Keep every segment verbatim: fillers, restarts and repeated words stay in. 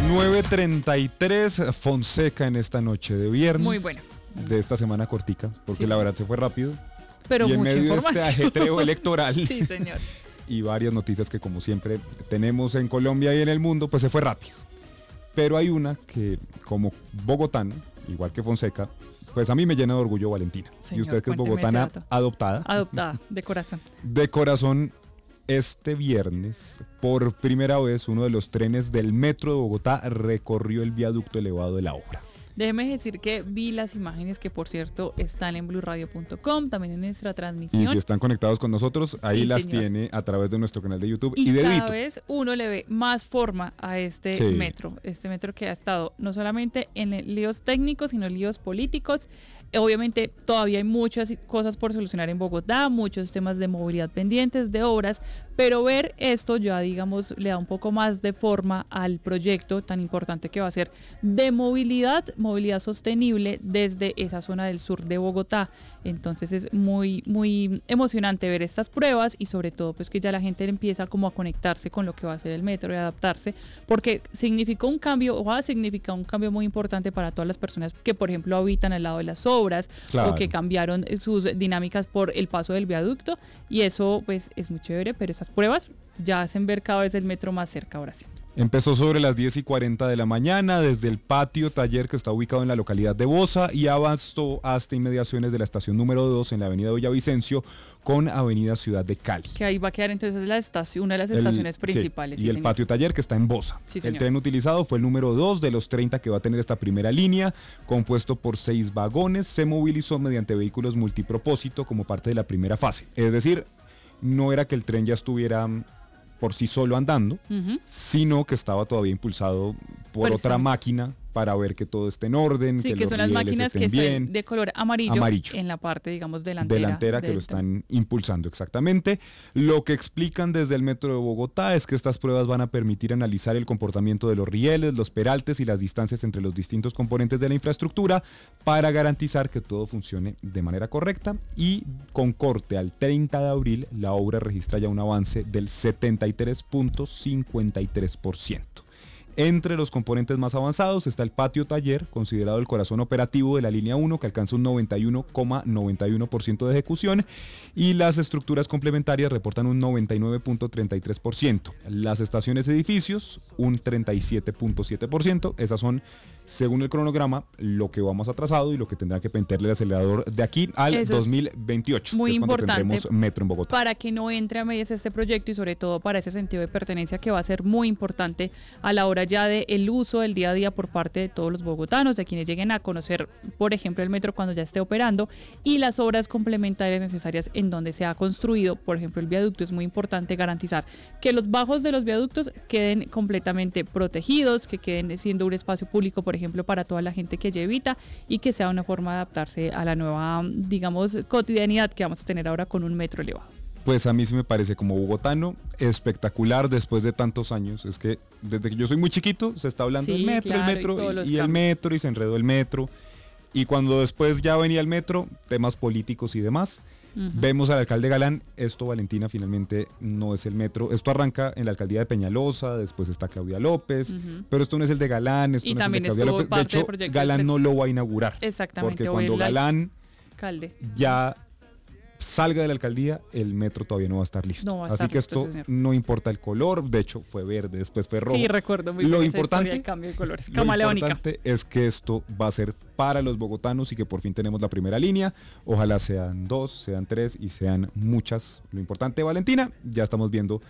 nueve treinta y tres, Fonseca en esta noche de viernes. Muy bueno. De esta semana cortica, porque Sí. la verdad se fue rápido. Pero y en mucha medio de este información. ajetreo electoral Sí, señor. y varias noticias que como siempre tenemos en Colombia y en el mundo, pues se fue rápido. Pero hay una que como bogotano, igual que Fonseca, pues a mí me llena de orgullo, Valentina. Señor, y usted que es cuénteme bogotana ese dato. adoptada. Adoptada, de corazón. De corazón, este viernes, por primera vez, uno de los trenes del metro de Bogotá recorrió el viaducto elevado de la obra. Déjeme decir que vi las imágenes que, por cierto, están en blue radio punto com, también en nuestra transmisión. Y si están conectados con nosotros, ahí Sí, las señor. tiene a través de nuestro canal de YouTube Y y, cada dedito. vez uno le ve más forma a este Sí. metro, este metro que ha estado no solamente en líos técnicos, sino líos políticos. Obviamente todavía hay muchas cosas por solucionar en Bogotá, muchos temas de movilidad pendientes, de obras, pero ver esto ya, digamos, le da un poco más de forma al proyecto tan importante que va a ser de movilidad, movilidad sostenible desde esa zona del sur de Bogotá. Entonces es muy, muy emocionante ver estas pruebas y sobre todo pues que ya la gente empieza como a conectarse con lo que va a ser el metro y adaptarse, porque significó un cambio o va a significar un cambio muy importante para todas las personas que, por ejemplo, habitan al lado de las obras, Claro. o que cambiaron sus dinámicas por el paso del viaducto, y eso pues es muy chévere, pero esas pruebas ya hacen ver cada vez el metro más cerca ahora sí. Empezó sobre las diez y cuarenta de la mañana desde el patio taller que está ubicado en la localidad de Bosa y avanzó hasta inmediaciones de la estación número dos en la avenida Villavicencio con avenida Ciudad de Cali. Que ahí va a quedar entonces la estación, una de las El- estaciones sí, principales. y sí, el señor. patio taller que está en Bosa. Sí, el señor. tren utilizado fue el número dos de los treinta que va a tener esta primera línea, compuesto por seis vagones. Se movilizó mediante vehículos multipropósito como parte de la primera fase. Es decir, no era que el tren ya estuviera mm, por sí solo andando, Ujú. sino que estaba todavía impulsado por Por otra eso. máquina para ver que todo esté en orden, Sí, que, que los son las rieles máquinas que estén bien. están de color amarillo, Amarillo. en la parte, digamos, delantera. delantera que del lo tren. están impulsando exactamente. Lo que explican desde el metro de Bogotá es que estas pruebas van a permitir analizar el comportamiento de los rieles, los peraltes y las distancias entre los distintos componentes de la infraestructura para garantizar que todo funcione de manera correcta, y con corte al treinta de abril la obra registra ya un avance del setenta y tres punto cincuenta y tres por ciento. Entre los componentes más avanzados está el patio taller, considerado el corazón operativo de la línea uno, que alcanza un noventa y uno coma noventa y uno por ciento de ejecución, y las estructuras complementarias reportan un noventa y nueve punto treinta y tres por ciento. Las estaciones edificios, un treinta y siete punto siete por ciento. Esas son, según el cronograma, lo que va más atrasado y lo que tendrá que meterle el acelerador de aquí al Eso es dos mil veintiocho, muy que es cuando importante tendremos metro en Bogotá. para que no entre a medias este proyecto y sobre todo para ese sentido de pertenencia que va a ser muy importante a la hora ya del uso del día a día por parte de todos los bogotanos, de quienes lleguen a conocer, por ejemplo, el metro cuando ya esté operando, y las obras complementarias necesarias en donde se ha construido. Por ejemplo, el viaducto, es muy importante garantizar que los bajos de los viaductos queden completamente protegidos, que queden siendo un espacio público, por ejemplo, para toda la gente que ya evita, y que sea una forma de adaptarse a la nueva, digamos, cotidianidad que vamos a tener ahora con un metro elevado. Pues a mí sí me parece, como bogotano, espectacular después de tantos años. Es que desde que yo soy muy chiquito se está hablando Sí, del metro, claro, y el metro todos y, los y el cambios. metro y se enredó el metro. Y cuando después ya venía el metro, temas políticos y demás, Ujú. vemos al alcalde Galán. Esto, Valentina, finalmente no es el metro. Esto arranca en la alcaldía de Peñalosa, después está Claudia López, Ujú. pero esto no es el de Galán, esto Y no es el de también Claudia estuvo López. De parte del hecho, proyecto Galán del- no lo va a inaugurar. Exactamente, Porque o cuando el Galán alcalde. ya salga de la alcaldía, el metro todavía no va a estar listo. No va a Así estar que listo, esto sí, señor. no importa el color, de hecho fue verde, después fue rojo. Sí, recuerdo muy Lo bien esa importante- historia de cambio de colores, Lo camaleónica. importante es que esto va a ser para los bogotanos y que por fin tenemos la primera línea. Ojalá sean dos, sean tres y sean muchas. Lo importante, Valentina, ya estamos viendo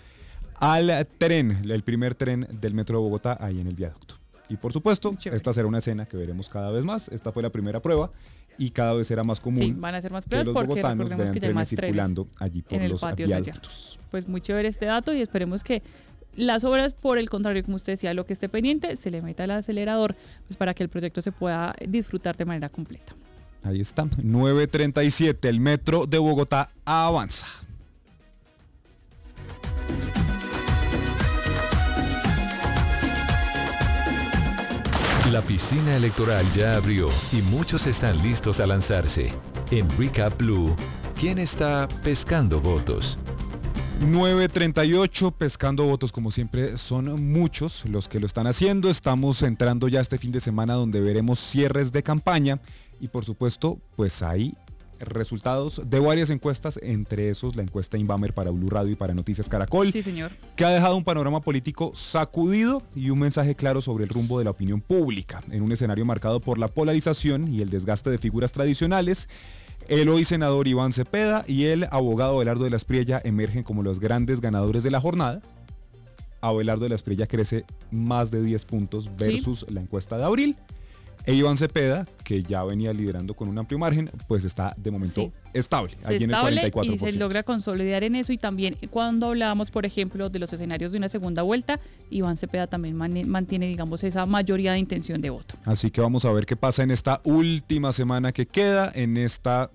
al tren, el primer tren del metro de Bogotá ahí en el viaducto. Y por supuesto, Chévere. esta será una escena que veremos cada vez más. Esta fue la primera prueba y cada vez será más común Sí, van a ser más que pruebas los porque bogotanos recordemos vean que ya hay trenes más trenes circulando allí por en el los patio taller. viaductos. Pues muy chévere este dato y esperemos que las obras, por el contrario, como usted decía, lo que esté pendiente, se le meta el acelerador, pues para que el proyecto se pueda disfrutar de manera completa. Ahí está, nueve treinta y siete, el metro de Bogotá avanza. La piscina electoral ya abrió y muchos están listos a lanzarse. En Recap Blue, ¿quién está pescando votos? nueve treinta y ocho, pescando votos como siempre, son muchos los que lo están haciendo. Estamos entrando ya este fin de semana donde veremos cierres de campaña y por supuesto pues hay resultados de varias encuestas, entre esos la encuesta Inbamer para Blue Radio y para Noticias Caracol, Sí, señor. que ha dejado un panorama político sacudido y un mensaje claro sobre el rumbo de la opinión pública, en un escenario marcado por la polarización y el desgaste de figuras tradicionales. El hoy senador Iván Cepeda y el abogado Abelardo de la Espriella emergen como los grandes ganadores de la jornada. Abelardo de la Espriella crece más de diez puntos versus sí. la encuesta de abril. E Iván Cepeda, que ya venía liderando con un amplio margen, pues está de momento sí. estable, se allí en el cuarenta y cuatro por ciento. Y se logra consolidar en eso. Y también cuando hablábamos, por ejemplo, de los escenarios de una segunda vuelta, Iván Cepeda también man- mantiene, digamos, esa mayoría de intención de voto. Así que vamos a ver qué pasa en esta última semana que queda, en esta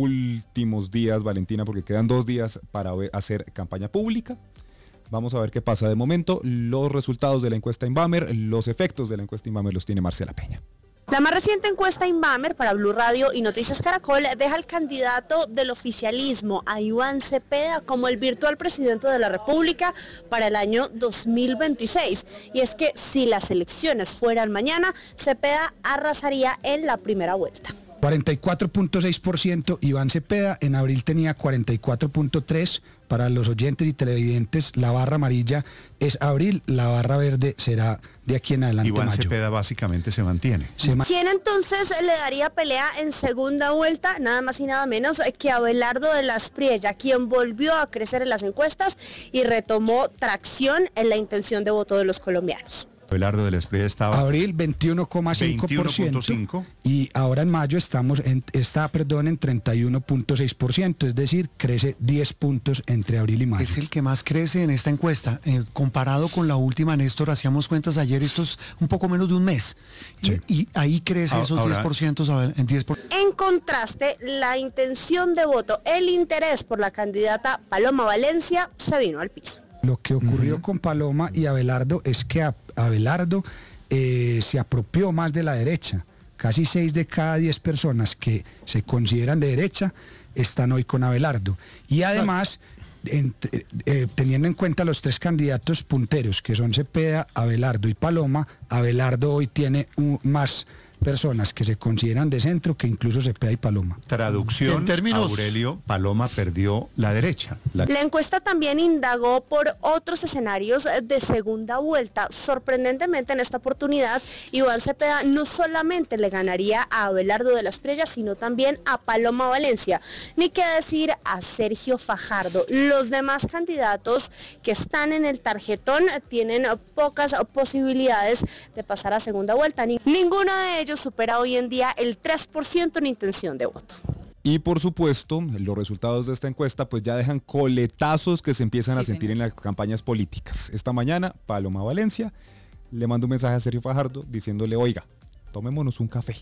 últimos días, Valentina, porque quedan dos días para ver, hacer campaña pública. Vamos a ver qué pasa de momento. Los resultados de la encuesta Inbamer, los efectos de la encuesta Inbamer los tiene Marcela Peña. La más reciente encuesta Inbamer para Blue Radio y Noticias Caracol deja al candidato del oficialismo, a Iván Cepeda, como el virtual presidente de la República para el año dos mil veintiséis. Y es que si las elecciones fueran mañana, Cepeda arrasaría en la primera vuelta. cuarenta y cuatro punto seis por ciento Iván Cepeda, en abril tenía cuarenta y cuatro punto tres por ciento. Para los oyentes y televidentes, la barra amarilla es abril, la barra verde será de aquí en adelante Iván mayo. Cepeda básicamente se mantiene. Se ma- ¿Quién entonces le daría pelea en segunda vuelta? Nada más y nada menos que Abelardo de la Espriella, quien volvió a crecer en las encuestas y retomó tracción en la intención de voto de los colombianos. Abelardo de la Espriella estaba... Abril veintiuno coma cinco por ciento veintiuno punto cinco y ahora en mayo estamos en, está perdón, en treinta y uno punto seis por ciento, es decir, crece diez puntos entre abril y mayo. Es el que más crece en esta encuesta, eh, comparado con la última, Néstor, hacíamos cuentas ayer, esto es un poco menos de un mes, Sí. y, y ahí crece Ah, esos ahora- diez por ciento, ¿sabe? En diez por ciento. En contraste, la intención de voto, el interés por la candidata Paloma Valencia se vino al piso. Lo que ocurrió uh-huh. con Paloma y Abelardo es que a, Abelardo eh, se apropió más de la derecha. Casi seis de cada diez personas que se consideran de derecha están hoy con Abelardo. Y además, en, eh, teniendo en cuenta los tres candidatos punteros, que son Cepeda, Abelardo y Paloma, Abelardo hoy tiene un, más personas que se consideran de centro que incluso Cepeda y Paloma. Traducción, En términos- Aurelio, Paloma perdió la derecha. La- La encuesta también indagó por otros escenarios de segunda vuelta. Sorprendentemente, en esta oportunidad, Iván Cepeda no solamente le ganaría a Abelardo de la Espriella, sino también a Paloma Valencia. Ni qué decir a Sergio Fajardo. Los demás candidatos que están en el tarjetón tienen pocas posibilidades de pasar a segunda vuelta. Ni- Ninguno de ellos supera hoy en día el tres por ciento en intención de voto. Y por supuesto, los resultados de esta encuesta pues ya dejan coletazos que se empiezan Sí, a sentir señor. en las campañas políticas. Esta mañana, Paloma Valencia le manda un mensaje a Sergio Fajardo diciéndole, oiga, tomémonos un café.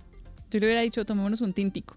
Yo le hubiera dicho, tomémonos un tintico.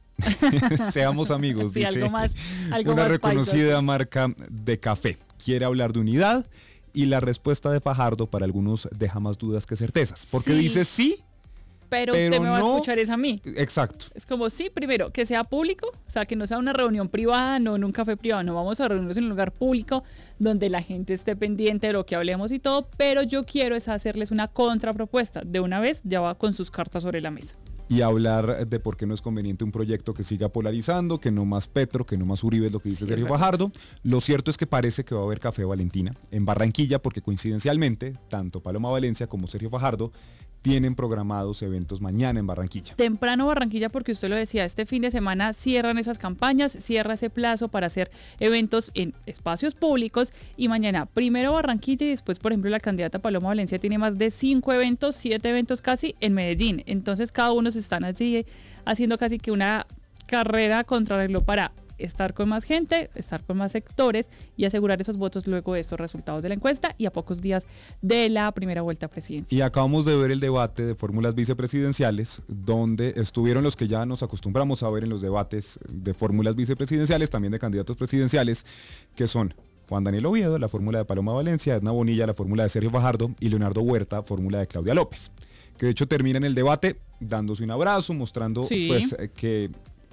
Seamos amigos, Sí, dice algo más, algo una más reconocida paisa. marca de café. Quiere hablar de unidad y la respuesta de Fajardo para algunos deja más dudas que certezas. Porque Sí. dice sí, Pero, pero usted me va no- a escuchar es a mí. exacto. Es como, sí, primero, que sea público, o sea, que no sea una reunión privada, no en un café privado, no vamos a reunirnos en un lugar público donde la gente esté pendiente de lo que hablemos y todo, pero yo quiero es hacerles una contrapropuesta. De una vez ya va con sus cartas sobre la mesa. Y hablar de por qué no es conveniente un proyecto que siga polarizando, que no más Petro, que no más Uribe, es lo que dice Sí, Sergio es verdad. Fajardo. Lo cierto es que parece que va a haber café Valentina en Barranquilla, porque coincidencialmente, tanto Paloma Valencia como Sergio Fajardo tienen programados eventos mañana en Barranquilla. Temprano Barranquilla, porque usted lo decía, este fin de semana cierran esas campañas, cierra ese plazo para hacer eventos en espacios públicos y mañana primero Barranquilla y después, por ejemplo, la candidata Paloma Valencia tiene más de cinco eventos, siete eventos casi en Medellín. Entonces cada uno se están allí haciendo casi que una carrera contrarreloj para estar con más gente, estar con más sectores y asegurar esos votos luego de estos resultados de la encuesta y a pocos días de la primera vuelta presidencial. Y acabamos de ver el debate de fórmulas vicepresidenciales, donde estuvieron los que ya nos acostumbramos a ver en los debates de fórmulas vicepresidenciales, también de candidatos presidenciales, que son Juan Daniel Oviedo, la fórmula de Paloma Valencia, Edna Bonilla, la fórmula de Sergio Fajardo y Leonardo Huerta, fórmula de Claudia López, que de hecho terminan el debate dándose un abrazo, mostrando Sí. pues eh, que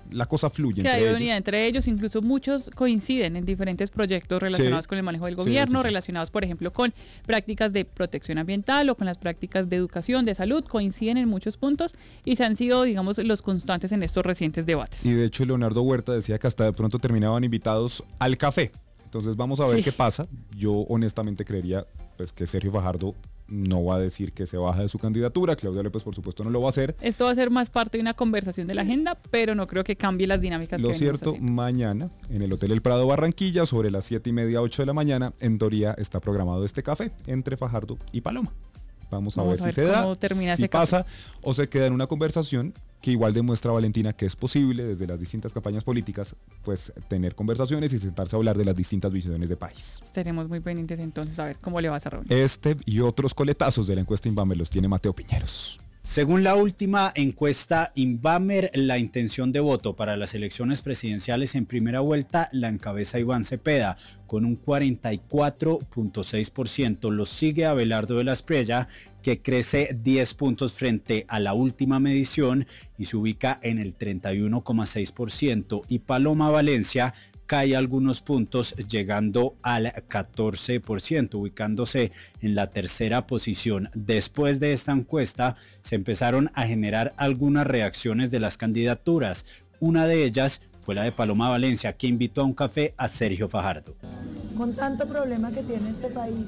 la cosa fluye Que entre hay ellos. unidad entre ellos, incluso muchos coinciden en diferentes proyectos relacionados Sí. con el manejo del Sí, gobierno, sí, sí. relacionados, por ejemplo, con prácticas de protección ambiental o con las prácticas de educación, de salud, coinciden en muchos puntos y se han sido, digamos, los constantes en estos recientes debates. Y de hecho Leonardo Huerta decía que hasta de pronto terminaban invitados al café. Entonces vamos a ver Sí. qué pasa. Yo honestamente creería pues que Sergio Fajardo no va a decir que se baja de su candidatura. Claudia López por supuesto no lo va a hacer. Esto va a ser más parte de una conversación de la agenda, pero no creo que cambie las dinámicas Lo que venimos cierto, haciendo. mañana en el Hotel El Prado Barranquilla, sobre las siete y media, ocho de la mañana, en teoría está programado este café entre Fajardo y Paloma. Vamos a Vamos ver a si ver se da, cómo termina si ese café. pasa o se queda en una conversación que igual demuestra Valentina que es posible desde las distintas campañas políticas pues tener conversaciones y sentarse a hablar de las distintas visiones de país. Estaremos muy pendientes entonces a ver cómo le va a esa reunión. Este y otros coletazos de la encuesta Inbamer los tiene Mateo Piñeros. Según la última encuesta Inbamer, la intención de voto para las elecciones presidenciales en primera vuelta la encabeza Iván Cepeda con un cuarenta y cuatro punto seis por ciento. Lo sigue Abelardo de la Espriella, que crece diez puntos frente a la última medición y se ubica en el treinta y uno coma seis por ciento. Y Paloma Valencia cae algunos puntos llegando al catorce por ciento, ubicándose en la tercera posición. Después de esta encuesta se empezaron a generar algunas reacciones de las candidaturas. Una de ellas fue la de Paloma Valencia, que invitó a un café a Sergio Fajardo. Con tanto problema que tiene este país,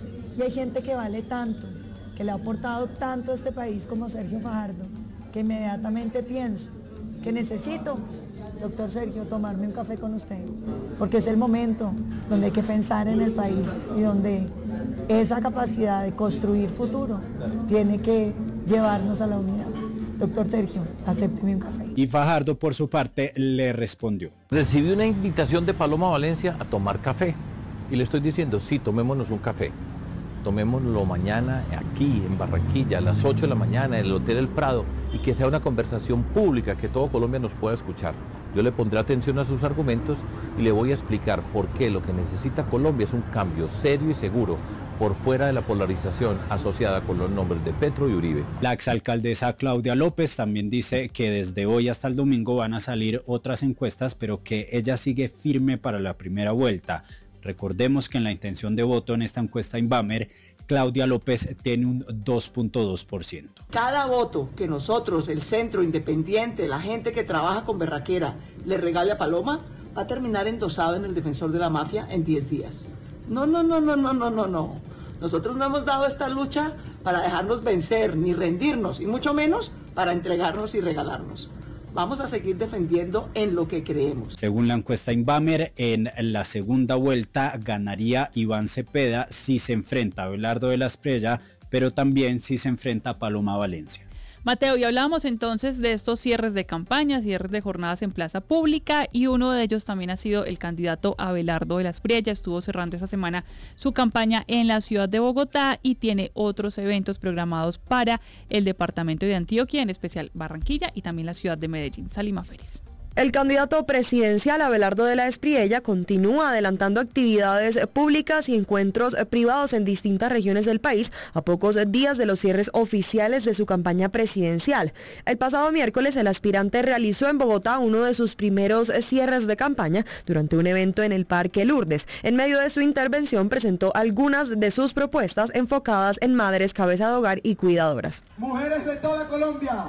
y hay gente que vale tanto, que le ha aportado tanto a este país como Sergio Fajardo, que inmediatamente pienso que necesito, doctor Sergio, tomarme un café con usted, porque es el momento donde hay que pensar en el país y donde esa capacidad de construir futuro tiene que llevarnos a la unidad. Doctor Sergio, acépteme un café. Y Fajardo, por su parte, le respondió. Recibí una invitación de Paloma Valencia a tomar café y le estoy diciendo, sí, tomémonos un café. Tomémoslo mañana aquí en Barranquilla a las ocho de la mañana en el Hotel El Prado y que sea una conversación pública que todo Colombia nos pueda escuchar. Yo le pondré atención a sus argumentos y le voy a explicar por qué lo que necesita Colombia es un cambio serio y seguro por fuera de la polarización asociada con los nombres de Petro y Uribe. La exalcaldesa Claudia López también dice que desde hoy hasta el domingo van a salir otras encuestas, pero que ella sigue firme para la primera vuelta. Recordemos que en la intención de voto en esta encuesta Inbamer, Claudia López tiene un dos punto dos por ciento. Cada voto que nosotros, el centro independiente, la gente que trabaja con berraquera, le regale a Paloma, va a terminar endosado en el defensor de la mafia en diez días. No, no, no, no, no, no, no, no. Nosotros no hemos dado esta lucha para dejarnos vencer, ni rendirnos, y mucho menos para entregarnos y regalarnos. Vamos a seguir defendiendo en lo que creemos. Según la encuesta Inbamer, en la segunda vuelta ganaría Iván Cepeda si se enfrenta a Abelardo de la Espriella, pero también si se enfrenta a Paloma Valencia. Mateo, y hablábamos entonces de estos cierres de campañas, cierres de jornadas en plaza pública, y uno de ellos también ha sido el candidato Abelardo de la Espriella. Estuvo cerrando esta semana su campaña en la ciudad de Bogotá y tiene otros eventos programados para el departamento de Antioquia, en especial Barranquilla y también la ciudad de Medellín. Salima Félix. El candidato presidencial Abelardo de la Espriella continúa adelantando actividades públicas y encuentros privados en distintas regiones del país a pocos días de los cierres oficiales de su campaña presidencial. El pasado miércoles el aspirante realizó en Bogotá uno de sus primeros cierres de campaña durante un evento en el Parque Lourdes. En medio de su intervención presentó algunas de sus propuestas enfocadas en madres, cabeza de hogar y cuidadoras. Mujeres de toda Colombia,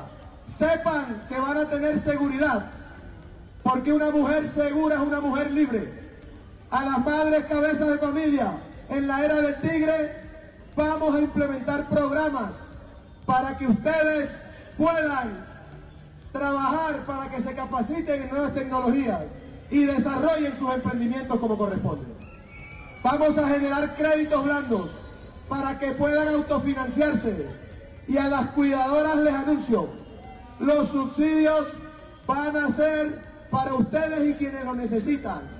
sepan que van a tener seguridad. Porque una mujer segura es una mujer libre. A las madres cabezas de familia, en la era del tigre, vamos a implementar programas para que ustedes puedan trabajar, para que se capaciten en nuevas tecnologías y desarrollen sus emprendimientos como corresponde. Vamos a generar créditos blandos para que puedan autofinanciarse. Y a las cuidadoras les anuncio, los subsidios van a ser para ustedes y quienes lo necesitan.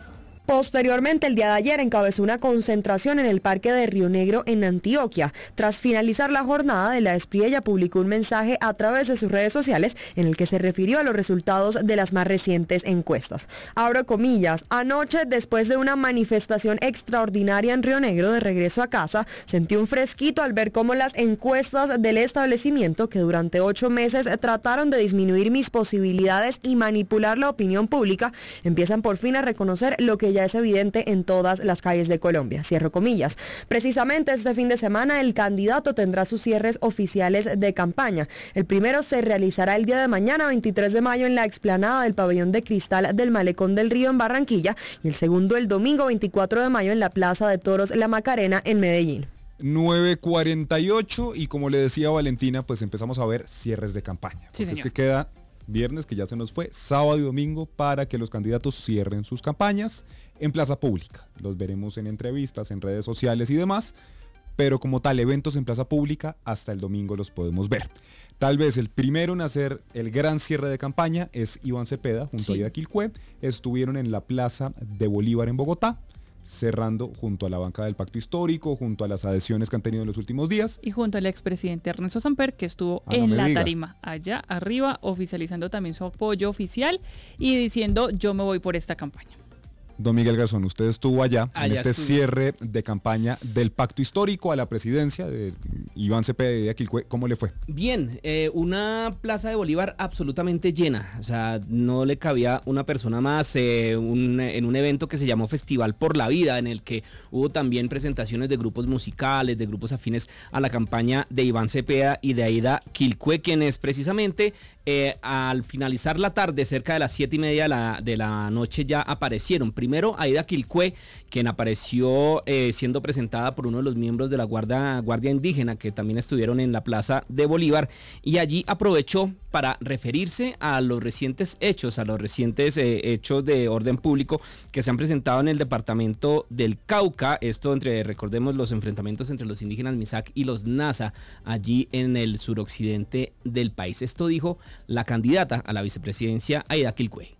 Posteriormente, el día de ayer encabezó una concentración en el Parque de Río Negro en Antioquia. Tras finalizar la jornada, de la Espriella publicó un mensaje a través de sus redes sociales en el que se refirió a los resultados de las más recientes encuestas. Abro comillas, anoche, después de una manifestación extraordinaria en Río Negro de regreso a casa, sentí un fresquito al ver cómo las encuestas del establecimiento, que durante ocho meses trataron de disminuir mis posibilidades y manipular la opinión pública, empiezan por fin a reconocer lo que ya es evidente en todas las calles de Colombia. Cierro comillas. Precisamente este fin de semana el candidato tendrá sus cierres oficiales de campaña. El primero se realizará el día de mañana, veintitrés de mayo, en la explanada del Pabellón de Cristal del Malecón del Río en Barranquilla, y el segundo el domingo veinticuatro de mayo en la Plaza de Toros La Macarena en Medellín. nueve cuarenta y ocho y como le decía Valentina, pues empezamos a ver cierres de campaña. Sí, es que queda viernes, que ya se nos fue, sábado y domingo para que los candidatos cierren sus campañas en plaza pública. Los veremos en entrevistas, en redes sociales y demás, pero como tal, eventos en plaza pública, hasta el domingo los podemos ver. Tal vez el primero en hacer el gran cierre de campaña es Iván Cepeda junto sí. a Aída Quilpué. Estuvieron en la Plaza de Bolívar en Bogotá, cerrando junto a la banca del Pacto Histórico, junto a las adhesiones que han tenido en los últimos días. Y junto al expresidente Ernesto Samper, que estuvo ah, en no la diga. tarima, allá arriba, oficializando también su apoyo oficial y diciendo yo me voy por esta campaña. Don Miguel Garzón, usted estuvo allá, allá en este estuvo. cierre de campaña del Pacto Histórico a la presidencia de Iván Cepeda y Aída Quilpué. ¿Cómo le fue? Bien, eh, una plaza de Bolívar absolutamente llena. O sea, no le cabía una persona más eh, un, en un evento que se llamó Festival por la Vida, en el que hubo también presentaciones de grupos musicales, de grupos afines a la campaña de Iván Cepeda y de Aída Quilpué, quienes precisamente eh, al finalizar la tarde, cerca de las siete y media de la, de la noche, ya aparecieron. Primero, Aída Quilpué, quien apareció eh, siendo presentada por uno de los miembros de la Guardia, Guardia Indígena, que también estuvieron en la Plaza de Bolívar, y allí aprovechó para referirse a los recientes hechos, a los recientes eh, hechos de orden público que se han presentado en el departamento del Cauca. Esto entre, recordemos, los enfrentamientos entre los indígenas Misak y los Nasa, allí en el suroccidente del país. Esto dijo la candidata a la vicepresidencia, Aída Quilpué.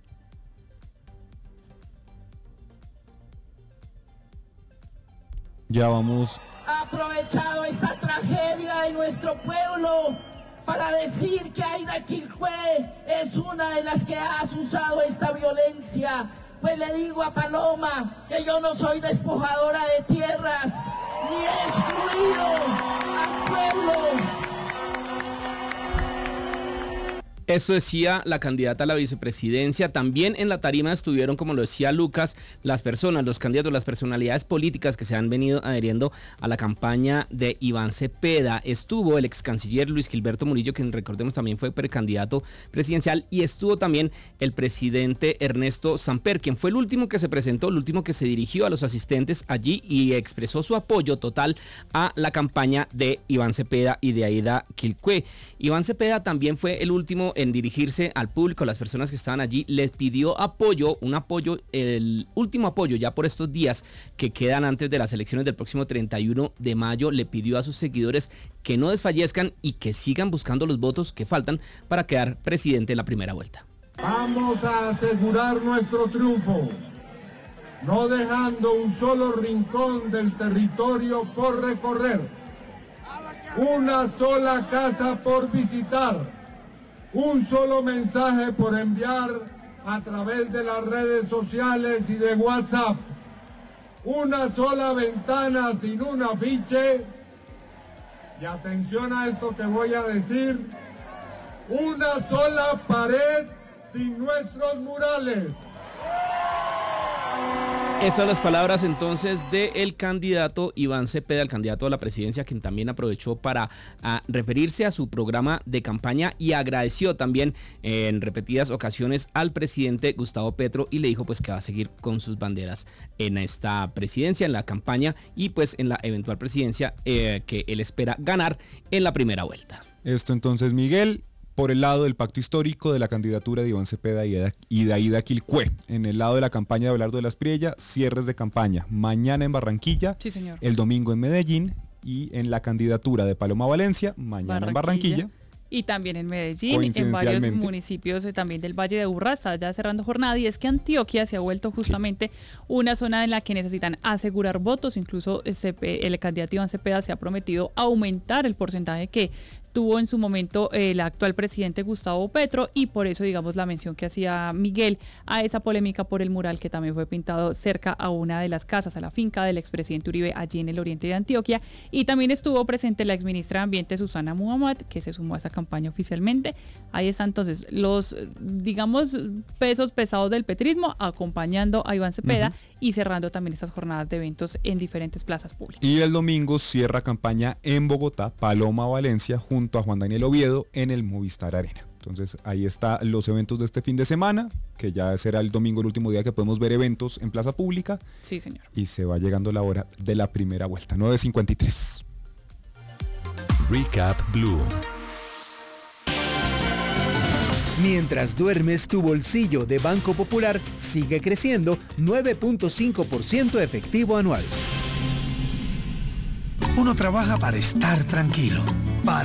Ya vamos. Ha aprovechado esta tragedia de nuestro pueblo para decir que Aída Quilpué es una de las que ha usado esta violencia. Pues le digo a Paloma que yo no soy despojadora de tierras, ni he excluido al pueblo. Eso decía la candidata a la vicepresidencia. También en la tarima estuvieron, como lo decía Lucas, las personas, los candidatos, las personalidades políticas que se han venido adheriendo a la campaña de Iván Cepeda. Estuvo el ex canciller Luis Gilberto Murillo, quien recordemos también fue precandidato presidencial, y estuvo también el presidente Ernesto Samper, quien fue el último que se presentó, el último que se dirigió a los asistentes allí y expresó su apoyo total a la campaña de Iván Cepeda y de Aída Quilpué. Iván Cepeda también fue el último en dirigirse al público, a las personas que estaban allí, les pidió apoyo, un apoyo, el último apoyo ya por estos días que quedan antes de las elecciones del próximo treinta y uno de mayo, le pidió a sus seguidores que no desfallezcan y que sigan buscando los votos que faltan para quedar presidente en la primera vuelta. Vamos a asegurar nuestro triunfo, no dejando un solo rincón del territorio por recorrer, una sola casa por visitar, un solo mensaje por enviar a través de las redes sociales y de WhatsApp, una sola ventana sin un afiche, y atención a esto que voy a decir, una sola pared sin nuestros murales. Estas son las palabras entonces del candidato Iván Cepeda, el candidato a la presidencia, quien también aprovechó para a, referirse a su programa de campaña y agradeció también eh, en repetidas ocasiones al presidente Gustavo Petro y le dijo pues que va a seguir con sus banderas en esta presidencia, en la campaña y pues en la eventual presidencia eh, que él espera ganar en la primera vuelta. Esto entonces, Miguel, por el lado del pacto histórico de la candidatura de Iván Cepeda y de Aída Quilpué. En el lado de la campaña de Abelardo de la Espriella, cierres de campaña. Mañana en Barranquilla, sí, señor. El domingo en Medellín y en la candidatura de Paloma Valencia, mañana Barranquilla. en Barranquilla Y también en Medellín, en varios municipios eh, también del Valle de Aburrá, está ya cerrando jornada, y es que Antioquia se ha vuelto justamente sí. una zona en la que necesitan asegurar votos. Incluso el, el candidato Iván Cepeda se ha prometido aumentar el porcentaje que tuvo en su momento eh, el actual presidente Gustavo Petro, y por eso, digamos, la mención que hacía Miguel a esa polémica por el mural que también fue pintado cerca a una de las casas, a la finca del expresidente Uribe, allí en el oriente de Antioquia. Y también estuvo presente la exministra de Ambiente, Susana Muhammad, que se sumó a esa campaña oficialmente. Ahí están entonces los, digamos, pesos pesados del petrismo acompañando a Iván Cepeda, uh-huh. y cerrando también estas jornadas de eventos en diferentes plazas públicas. Y el domingo cierra campaña en Bogotá, Paloma Valencia, junto a Juan Daniel Oviedo en el Movistar Arena. Entonces ahí están los eventos de este fin de semana, que ya será el domingo el último día que podemos ver eventos en plaza pública. Sí, señor. Y se va llegando la hora de la primera vuelta, nueve cincuenta y tres. Recap Blue. Mientras duermes, tu bolsillo de Banco Popular sigue creciendo nueve punto cinco por ciento efectivo anual. Uno trabaja para estar tranquilo, para